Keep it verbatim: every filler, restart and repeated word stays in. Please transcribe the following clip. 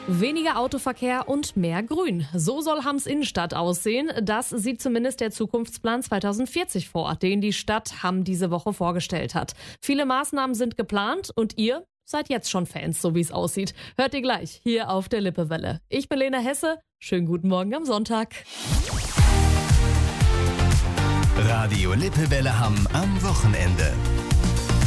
Weniger Autoverkehr und mehr Grün. So soll Hams Innenstadt aussehen. Das sieht zumindest der Zukunftsplan zweitausendvierzig vor, den die Stadt Hamm diese Woche vorgestellt hat. Viele Maßnahmen sind geplant und ihr seid jetzt schon Fans, so wie es aussieht. Hört ihr gleich hier auf der Lippewelle. Ich bin Lena Hesse. Schönen guten Morgen am Sonntag. Radio Lippewelle Hamm am Wochenende.